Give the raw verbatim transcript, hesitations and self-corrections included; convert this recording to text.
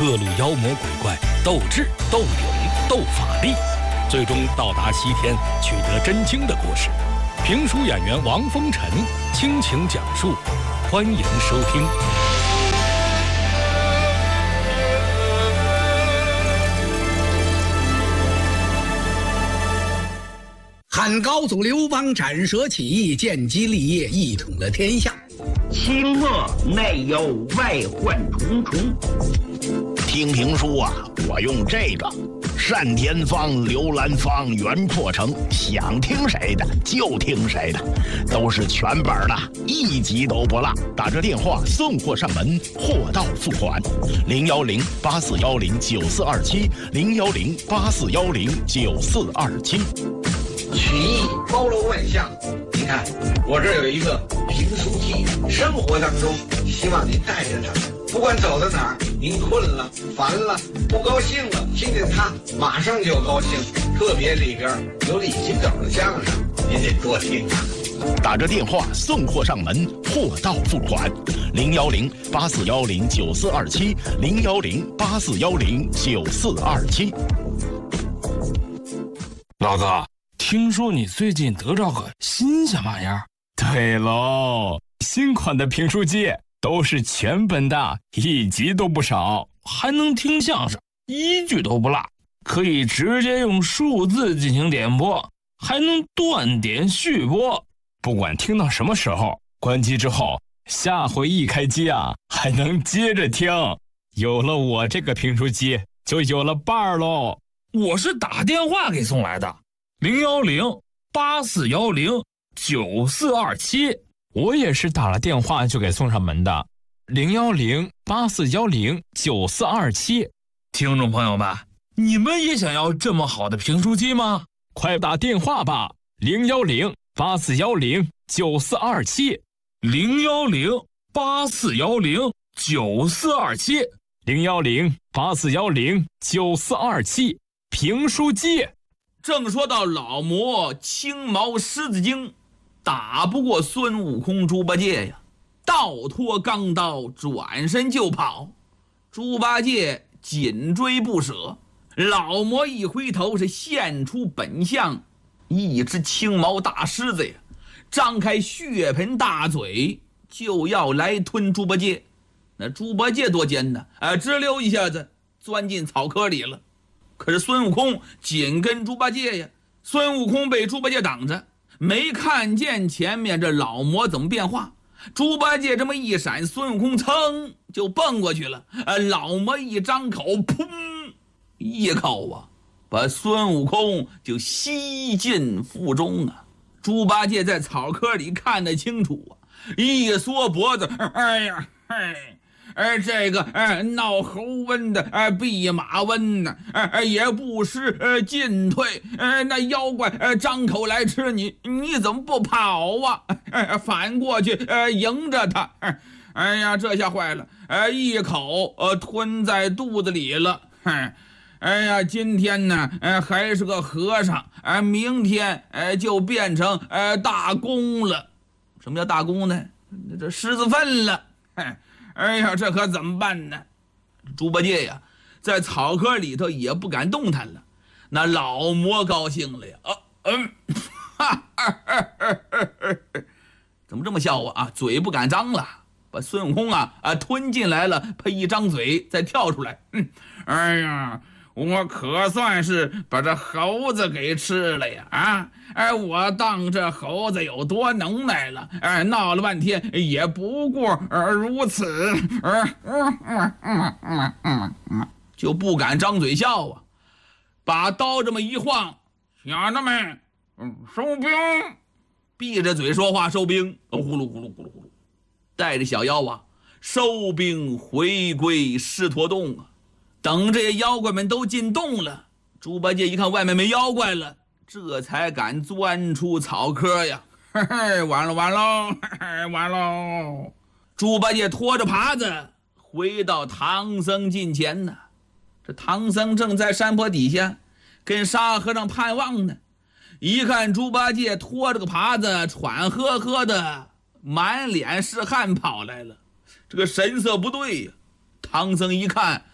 各路妖魔鬼怪斗智斗勇斗法力，最终到达西天取得真经的故事。评书演员王风尘倾情讲述，欢迎收听。 汉高祖刘邦斩蛇起义，建基立业，一统了天下。 清末内忧外患重重。 听评书啊，我用这个单田芳、刘兰芳、袁阔成，想听谁的就听谁的，都是全本的，一集都不落。打这电话送货上门，货到付款。零幺零八四幺零九四二七，零幺零八四幺零九四二七。 曲艺包罗万象，你看我这有一个评书机，生活当中希望您带着它，不管走到哪儿，您困了、烦了、不高兴了，听见它马上就高兴。特别里边有李金斗的相声，您得多听啊。 打着电话送货上门，货到付款。零幺零八四幺零九四二七，零幺零八四幺零九四二七。 老哥，听说你最近得着个新鲜玩意儿？ 对喽，新款的评书机都是全本的，一集都不少， 还能听相声，一句都不落，可以直接用数字进行点播，还能断点续播。 不管听到什么时候，关机之后，下回一开机啊，还能接着听。有了我这个评书机，就有了伴儿喽。 我是打电话给送来的，零幺零八四幺零九四二七。 我也是打了电话就给送上门的，零幺零八四幺零九四二七。 听众朋友们，你们也想要这么好的评书机吗？ 快打电话吧，零幺零八四幺零九四二七， 零幺零八四幺零九四二七， 零幺零八四幺零九四二七。评书机。 正说到老魔青毛狮子精打不过孙悟空猪八戒呀，倒拖钢刀转身就跑，猪八戒紧追不舍。老魔一回头是现出本相，一只青毛大狮子呀，张开血盆大嘴就要来吞猪八戒。那猪八戒多尖呢，啊，直溜一下子钻进草窠里了。可是孙悟空紧跟猪八戒呀，孙悟空被猪八戒挡着，没看见前面这老魔怎么变化。猪八戒这么一闪，孙悟空噌就蹦过去了。呃，老魔一张口，砰，一口啊，把孙悟空就吸进腹中啊。猪八戒在草窠里看得清楚啊，一缩脖子，哎呀，哎。而这个呃闹猴瘟的呃弼马温呢，呃也不失呃进退，呃那妖怪呃张口来吃你，你怎么不跑啊？呃、反过去呃迎着他，呃、哎呀，这下坏了，呃一口呃吞在肚子里了。呃、哎呀，今天呢呃还是个和尚，呃明天呃就变成呃大公了。什么叫大公呢？这狮子粪了。呃哎呀，这可怎么办呢？猪八戒呀，在草窠里头也不敢动弹了。那老魔高兴了呀，啊，嗯，哈哈哈哈哈，怎么这么笑啊？啊，嘴不敢张了，把孙悟空啊啊吞进来了，他一张嘴再跳出来，嗯，哎呀，我可算是把这猴子给吃了呀！啊，哎，我当这猴子有多能耐了？哎，闹了半天也不过呃如此，呃嗯嗯嗯嗯嗯嗯，就不敢张嘴笑啊，把刀这么一晃，小子们，嗯，收兵，闭着嘴说话，收兵，呼噜呼噜呼噜呼噜，带着小妖啊，收兵回归狮驼洞啊。等这些妖怪们都进洞了，猪八戒一看外面没妖怪了，这才敢钻出草窠呀。嘿嘿，完了完喽，嘿嘿，完喽！猪八戒拖着耙子回到唐僧近前呢。这唐僧正在山坡底下跟沙和尚盼望呢，一看猪八戒拖着个耙子喘呵呵的，满脸是汗跑来了，这个神色不对呀。唐僧一看，